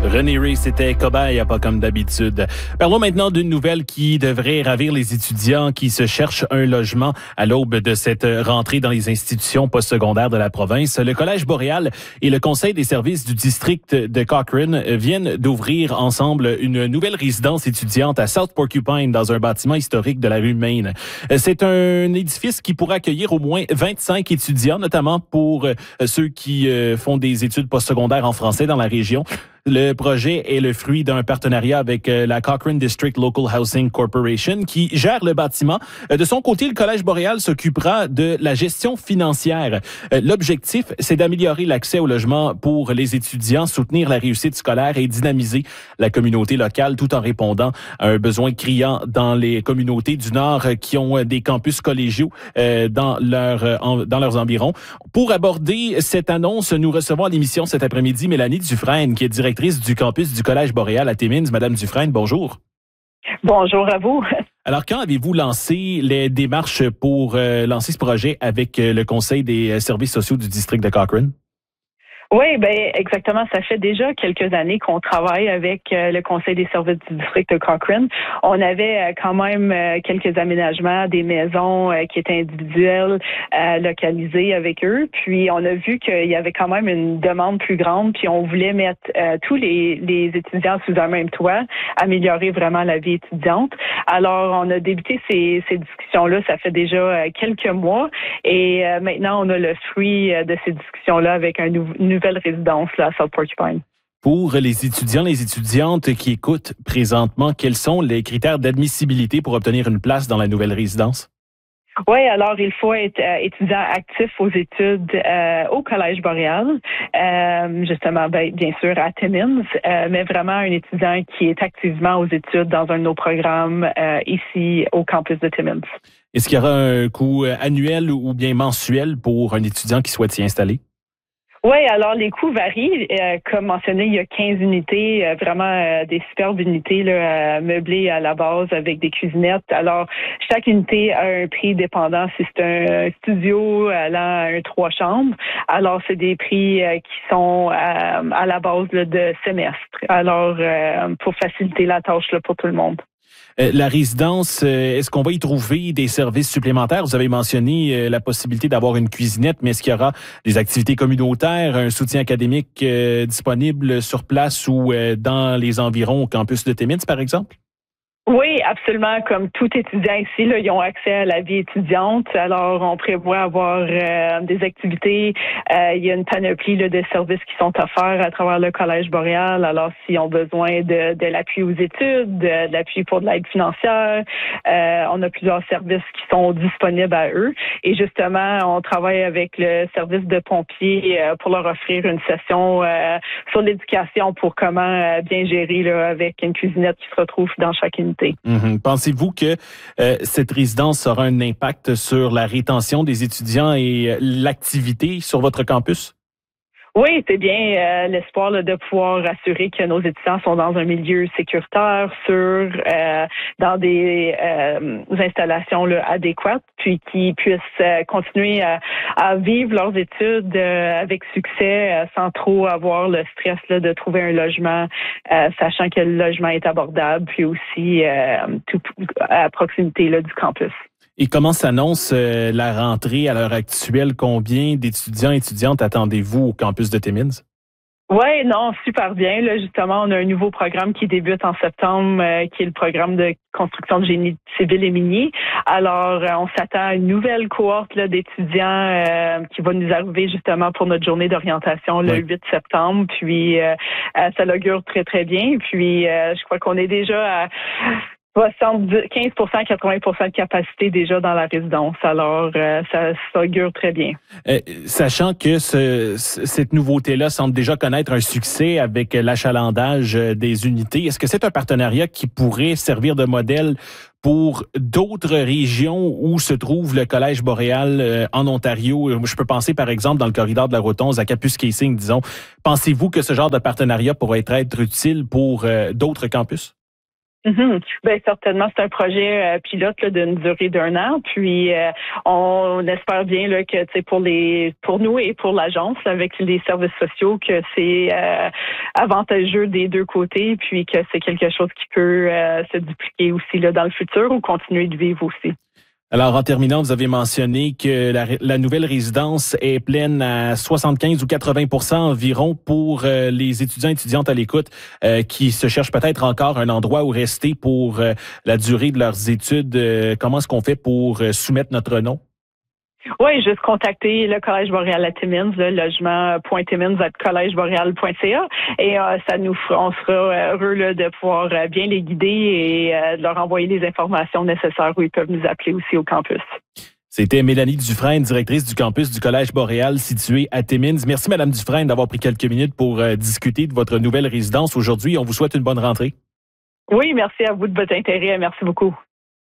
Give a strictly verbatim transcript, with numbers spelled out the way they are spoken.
René Ray, c'était Cobaye, pas comme d'habitude. Parlons maintenant d'une nouvelle qui devrait ravir les étudiants qui se cherchent un logement à l'aube de cette rentrée dans les institutions postsecondaires de la province. Le Collège Boréal et le Conseil des services du district de Cochrane viennent d'ouvrir ensemble une nouvelle résidence étudiante à South Porcupine dans un bâtiment historique de la rue Main. C'est un édifice qui pourra accueillir au moins vingt-cinq étudiants, notamment pour ceux qui font des études postsecondaires en français dans la région. Le projet est le fruit d'un partenariat avec la Cochrane District Local Housing Corporation qui gère le bâtiment. De son côté, le Collège Boréal s'occupera de la gestion financière. L'objectif, c'est d'améliorer l'accès au logement pour les étudiants, soutenir la réussite scolaire et dynamiser la communauté locale tout en répondant à un besoin criant dans les communautés du Nord qui ont des campus collégiaux dans, leur, dans leurs environs. Pour aborder cette annonce, nous recevons à l'émission cet après-midi Mélanie Dufresne, qui est directrice du campus du Collège Boréal à Timmins. Madame Dufresne, bonjour. Bonjour à vous. Alors, quand avez-vous lancé les démarches pour euh, lancer ce projet avec euh, le Conseil des services sociaux du district de Cochrane? Oui, ben exactement. Ça fait déjà quelques années qu'on travaille avec euh, le Conseil des services du district de Cochrane. On avait euh, quand même euh, quelques aménagements, des maisons euh, qui étaient individuelles, euh, localisées avec eux. Puis on a vu qu'il y avait quand même une demande plus grande. Puis on voulait mettre euh, tous les, les étudiants sous un même toit, améliorer vraiment la vie étudiante. Alors on a débuté ces, ces discussions-là. Ça fait déjà euh, quelques mois. Et euh, maintenant on a le fruit euh, de ces discussions-là avec un nouveau nouvelle résidence là, à South Porcupine. Pour les étudiants, les étudiantes qui écoutent présentement, quels sont les critères d'admissibilité pour obtenir une place dans la nouvelle résidence? Oui, alors il faut être euh, étudiant actif aux études euh, au Collège Boréal, euh, justement, ben, bien sûr, à Timmins, euh, mais vraiment un étudiant qui est activement aux études dans un de nos programmes euh, ici au campus de Timmins. Est-ce qu'il y aura un coût annuel ou bien mensuel pour un étudiant qui souhaite s'y installer? Oui, alors les coûts varient. Euh, comme mentionné, il y a quinze unités, euh, vraiment euh, des superbes unités là, euh, meublées à la base avec des cuisinettes. Alors, chaque unité a un prix dépendant si c'est un studio allant à un trois chambres. Alors, c'est des prix euh, qui sont euh, à la base là, de semestre. Alors, euh, pour faciliter la tâche là, pour tout le monde. Euh, la résidence, euh, est-ce qu'on va y trouver des services supplémentaires? Vous avez mentionné euh, la possibilité d'avoir une cuisinette, mais est-ce qu'il y aura des activités communautaires, un soutien académique euh, disponible sur place ou euh, dans les environs au campus de Timmins, par exemple? Oui, absolument. Comme tout étudiant ici, là, ils ont accès à la vie étudiante. Alors, on prévoit avoir euh, des activités. Euh, il y a une panoplie là, de services qui sont offerts à travers le Collège Boréal. Alors, s'ils ont besoin de, de l'appui aux études, de, de l'appui pour de l'aide financière, euh, on a plusieurs services qui sont disponibles à eux. Et justement, on travaille avec le service de pompiers euh, pour leur offrir une session euh, sur l'éducation pour comment euh, bien gérer là, avec une cuisinette qui se retrouve dans chaque unité. Mm-hmm. Pensez-vous que euh, cette résidence aura un impact sur la rétention des étudiants et euh, l'activité sur votre campus? Oui, c'est bien euh, l'espoir là, de pouvoir assurer que nos étudiants sont dans un milieu sécuritaire, sûr, euh, dans des euh, installations là, adéquates, puis qu'ils puissent euh, continuer à, à vivre leurs études euh, avec succès, euh, sans trop avoir le stress là, de trouver un logement, euh, sachant que le logement est abordable, puis aussi euh, tout à proximité là, du campus. Et comment s'annonce euh, la rentrée à l'heure actuelle? Combien d'étudiants et étudiantes attendez-vous au campus de Timmins? Oui, non, super bien. Là, justement, on a un nouveau programme qui débute en septembre, euh, qui est le programme de construction de génie civil et minier. Alors, euh, on s'attend à une nouvelle cohorte là, d'étudiants euh, qui va nous arriver justement pour notre journée d'orientation le oui. huit septembre. Puis, euh, ça l'augure très, très bien. Puis, euh, je crois qu'on est déjà à soixante-quinze pour cent, quatre-vingts pour cent de capacité déjà dans la résidence. Alors, euh, ça s'augure très bien. Euh, sachant que ce, cette nouveauté-là semble déjà connaître un succès avec l'achalandage des unités, est-ce que c'est un partenariat qui pourrait servir de modèle pour d'autres régions où se trouve le Collège Boréal euh, en Ontario? Je peux penser, par exemple, dans le corridor de la Route onze, à Kapuskasing, disons. Pensez-vous que ce genre de partenariat pourrait être utile pour euh, d'autres campus? Mm-hmm. Ben certainement, c'est un projet euh, pilote là, d'une durée d'un an. Puis euh, on espère bien là, que c'est pour les pour nous et pour l'agence avec les services sociaux que c'est euh, avantageux des deux côtés, puis que c'est quelque chose qui peut euh, se dupliquer aussi là, dans le futur ou continuer de vivre aussi. Alors, en terminant, vous avez mentionné que la, la nouvelle résidence est pleine à soixante-quinze ou quatre-vingts pour cent environ pour euh, les étudiants et étudiantes à l'écoute euh, qui se cherchent peut-être encore un endroit où rester pour euh, la durée de leurs études. Euh, comment est-ce qu'on fait pour euh, soumettre notre nom? Oui, juste contacter le Collège Boréal à Timmins, le logement.timmins arobase collège boréal point c a et euh, ça nous fera, on sera heureux là, de pouvoir euh, bien les guider et euh, de leur envoyer les informations nécessaires où ils peuvent nous appeler aussi au campus. C'était Mélanie Dufresne, directrice du campus du Collège Boréal situé à Timmins. Merci, Madame Dufresne, d'avoir pris quelques minutes pour euh, discuter de votre nouvelle résidence aujourd'hui. On vous souhaite une bonne rentrée. Oui, merci à vous de votre intérêt. Merci beaucoup.